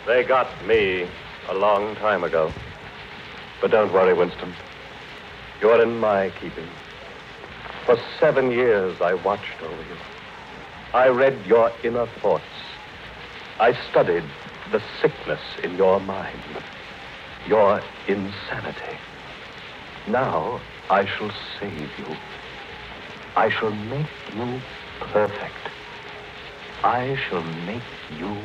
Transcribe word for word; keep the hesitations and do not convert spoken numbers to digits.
They got me a long time ago. But don't worry, Winston. You're in my keeping. For seven years, I watched over you. I read your inner thoughts. I studied the sickness in your mind, your insanity. Now, I shall save you. I shall make you perfect. I shall make you